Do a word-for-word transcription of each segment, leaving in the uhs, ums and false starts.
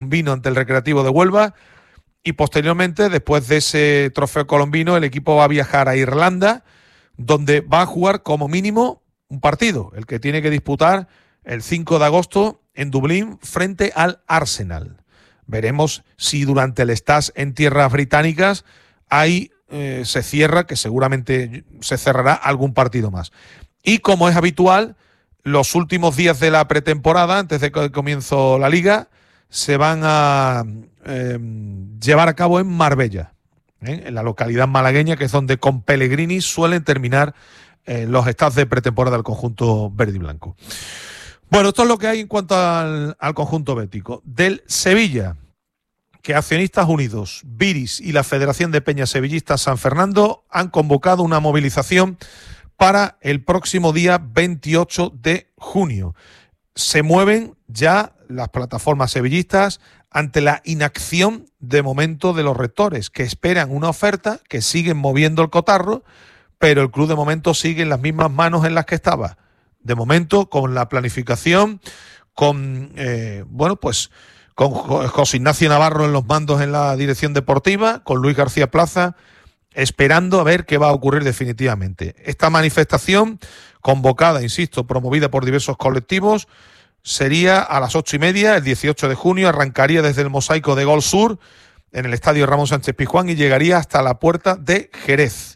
colombino ante el Recreativo de Huelva. Y posteriormente, después de ese trofeo colombino, el equipo va a viajar a Irlanda, donde va a jugar como mínimo un partido, el que tiene que disputar el cinco de agosto en Dublín frente al Arsenal. Veremos si durante el stage en tierras británicas hay, eh, se cierra, que seguramente se cerrará algún partido más. Y como es habitual, los últimos días de la pretemporada, antes de que comience la liga, se van a eh, llevar a cabo en Marbella, ¿eh? en la localidad malagueña, que es donde con Pellegrini suelen terminar eh, los estados de pretemporada del conjunto verde y blanco. Bueno, esto es lo que hay en cuanto al, al conjunto bético. Del Sevilla, que Accionistas Unidos, Viris y la Federación de Peñas Sevillistas San Fernando han convocado una movilización para el próximo día veintiocho de junio. Se mueven ya las plataformas sevillistas ante la inacción de momento de los rectores, que esperan una oferta, que siguen moviendo el cotarro, pero el club de momento sigue en las mismas manos en las que estaba. De momento, con la planificación, con, eh, bueno, pues, con José Ignacio Navarro en los mandos en la dirección deportiva, con Luis García Plaza, esperando a ver qué va a ocurrir definitivamente. Esta manifestación, convocada, insisto, promovida por diversos colectivos, sería a las ocho y media, el dieciocho de junio, arrancaría desde el Mosaico de Gol Sur, en el estadio Ramón Sánchez Pizjuán, y llegaría hasta la puerta de Jerez.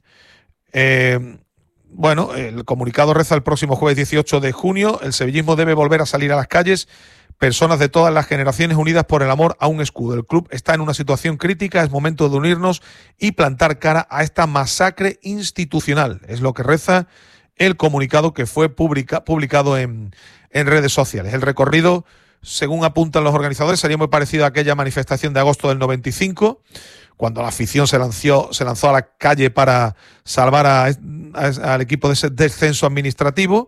Eh, bueno, el comunicado reza: el próximo jueves dieciocho de junio, el sevillismo debe volver a salir a las calles, personas de todas las generaciones unidas por el amor a un escudo. El club está en una situación crítica, es momento de unirnos y plantar cara a esta masacre institucional. Es lo que reza el comunicado que fue publica, publicado en, en redes sociales. El recorrido, según apuntan los organizadores, sería muy parecido a aquella manifestación de agosto del noventa y cinco, cuando la afición se lanzó, se lanzó a la calle para salvar a, a, al equipo de ese descenso administrativo.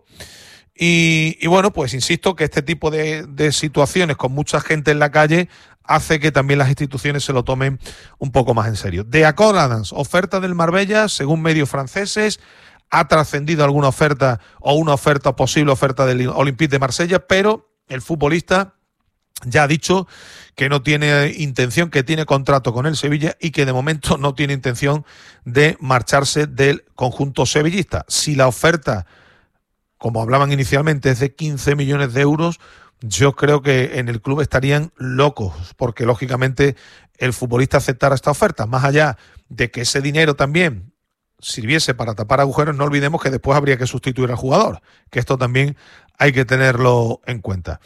Y, y bueno, pues insisto que este tipo de, de situaciones con mucha gente en la calle hace que también las instituciones se lo tomen un poco más en serio. De Accord Adams, oferta del Marbella, según medios franceses, ha trascendido alguna oferta o una oferta posible oferta del Olympique de Marsella, pero el futbolista ya ha dicho que no tiene intención, que tiene contrato con el Sevilla y que de momento no tiene intención de marcharse del conjunto sevillista. Si la oferta, como hablaban inicialmente, es de quince millones de euros, yo creo que en el club estarían locos, porque lógicamente el futbolista aceptara esta oferta. Más allá de que ese dinero también sirviese para tapar agujeros, no olvidemos que después habría que sustituir al jugador, que esto también hay que tenerlo en cuenta.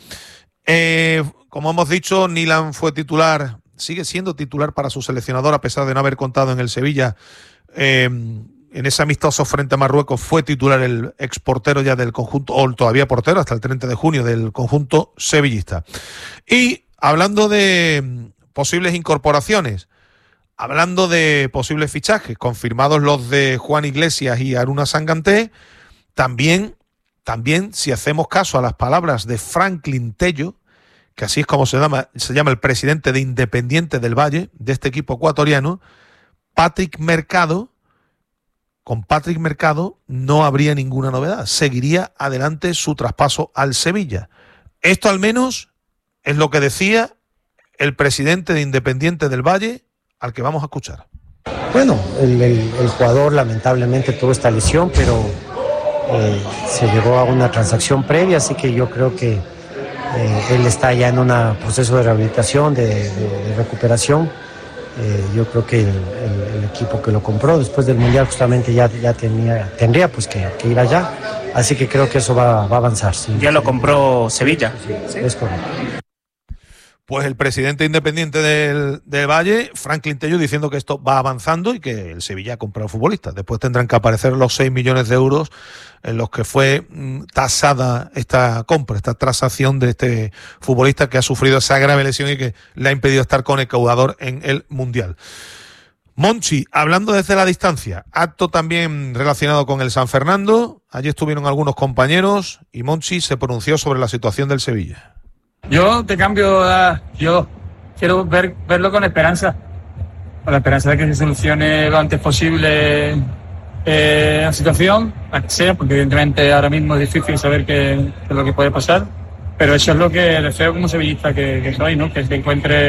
Eh, como hemos dicho, Nyland fue titular, sigue siendo titular para su seleccionador, a pesar de no haber contado en el Sevilla. Eh, en ese amistoso frente a Marruecos fue titular el exportero ya del conjunto, o todavía portero hasta el treinta de junio del conjunto sevillista. Y hablando de posibles incorporaciones, hablando de posibles fichajes, confirmados los de Juan Iglesias y Aruna Sanganté, también, también si hacemos caso a las palabras de Franklin Tello, que así es como se llama, se llama el presidente de Independiente del Valle, de este equipo ecuatoriano, Patrick Mercado, con Patrick Mercado no habría ninguna novedad. Seguiría adelante su traspaso al Sevilla. Esto al menos es lo que decía el presidente de Independiente del Valle, al que vamos a escuchar. Bueno, el, el, el jugador lamentablemente tuvo esta lesión, pero eh, se llegó a una transacción previa, así que yo creo que eh, él está ya en un proceso de rehabilitación, de, de, de recuperación. Eh, yo creo que el, el, el equipo que lo compró después del Mundial justamente ya, ya tenía, tendría pues que, que ir allá, así que creo que eso va, va a avanzar. Sí. ¿Ya lo compró Sevilla? Sí, sí, es correcto. Pues el presidente independiente del, del Valle, Franklin Tello, diciendo que esto va avanzando y que el Sevilla ha comprado futbolistas. Después tendrán que aparecer los seis millones de euros en los que fue mm, tasada esta compra, esta transacción de este futbolista que ha sufrido esa grave lesión y que le ha impedido estar con el caudador en el Mundial. Monchi, hablando desde la distancia, acto también relacionado con el San Fernando. Allí estuvieron algunos compañeros y Monchi se pronunció sobre la situación del Sevilla. Yo te cambio, a, yo quiero ver, verlo con esperanza, con la esperanza de que se solucione lo antes posible eh, la situación, la que sea, porque evidentemente ahora mismo es difícil saber qué, qué es lo que puede pasar, pero eso es lo que deseo como sevillista que, que soy, ¿no? Que se encuentre